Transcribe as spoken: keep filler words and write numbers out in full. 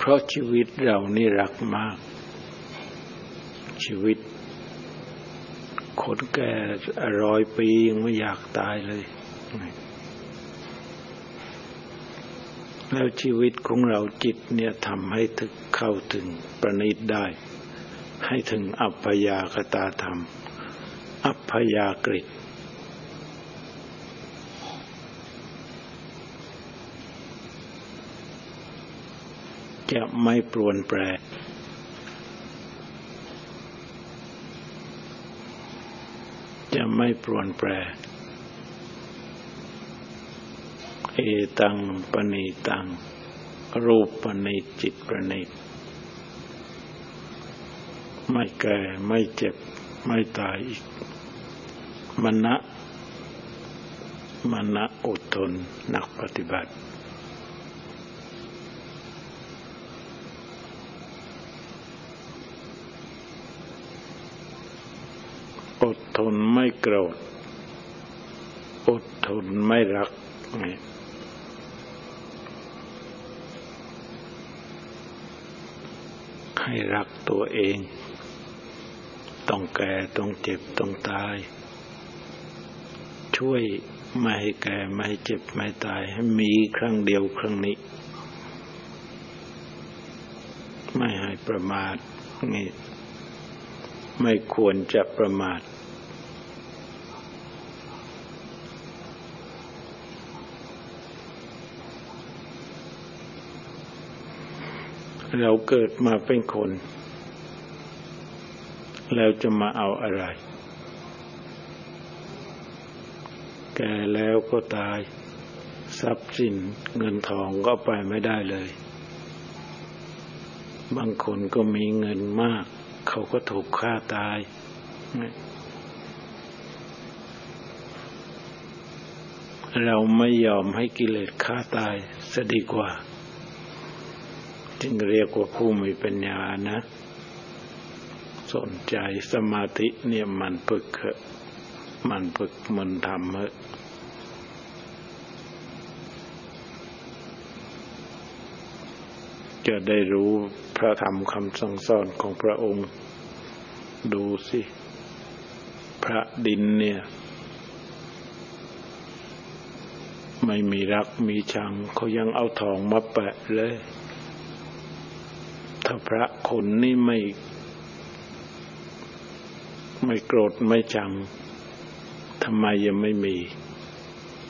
เพราะชีวิตเรานี่รักมากชีวิตคนแก่ร้อยปียังไม่อยากตายเลยแล้วชีวิตของเราจิตเนี่ยทำให้ถึงเข้าถึงประณีตได้ให้ถึงอัปปยากตาธรรมอัปปยากฤตจะไม่ปรวนแปรจะไม่ปรวนแปรเอตังปณีตังรูปปณีตจิตประณีตไม่แก่ไม่เจ็บไม่ตายอีกมณะมณะอดทนนักปฏิบัติอดทนไม่โกรธอดทนไม่รักให้รักตัวเองต้องแก่ต้องเจ็บต้องตายช่วยไม่ให้แก่ไม่ให้เจ็บไม่ตายให้มีครั้งเดียวครั้งนี้ไม่ให้ประมาทนี่ไม่ควรจะประมาทเราเกิดมาเป็นคนแล้วจะมาเอาอะไรแก่แล้วก็ตายทรัพย์สินเงินทองก็ไปไม่ได้เลยบางคนก็มีเงินมากเขาก็ถูกฆ่าตายเราไม่ยอมให้กิเลสฆ่าตายซะดีกว่าจึงเรียกว่าผู้มีปัญญานะสนใจสมาธิเนี่ยมันฝึกเหอะมันฝึกมันทำเหอะจะได้รู้พระธรรมคำสั่งสอนของพระองค์ดูสิพระดินเนี่ยไม่มีรักมีชังเขายังเอาทองมาแปะเลยถ้าพระคนนี่ไม่ไม่โกรธไม่ชังทำไมยังไม่มี